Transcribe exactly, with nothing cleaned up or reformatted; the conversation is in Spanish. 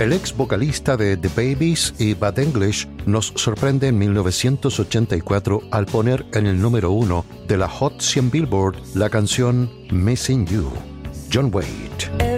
El ex vocalista de The Babies y Bad English nos sorprende en mil novecientos ochenta y cuatro al poner en el número uno de la Hot cien Billboard la canción Missing You, John Waite.